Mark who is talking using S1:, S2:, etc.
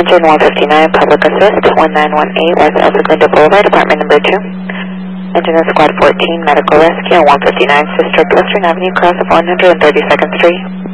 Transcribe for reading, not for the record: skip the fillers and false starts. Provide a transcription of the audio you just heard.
S1: Engine 159, Public Assist, 1918 West El Segundo Boulevard, Apartment number 2. Engine is Squad 14, Medical Rescue on 159 Sister Western Avenue, cross of 132nd Street.